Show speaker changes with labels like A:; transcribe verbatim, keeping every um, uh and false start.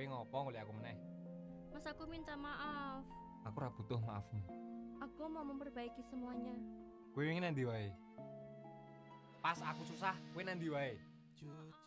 A: Kowe ngopo golek aku meneh?
B: Mas, aku minta maaf.
A: Aku ora butuh maafmu.
B: Aku mau memperbaiki semuanya.
A: Kowe wingi nang ndi wae? Pas aku susah, kowe nang ndi wae?